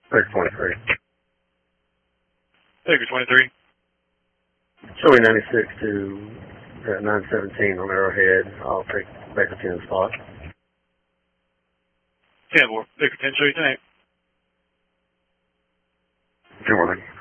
Baker 23. Baker 23. Showing 96 to 917 on Arrowhead. I'll take Baker 10 spot. 10-4. Baker 10, show you tonight. 10-4.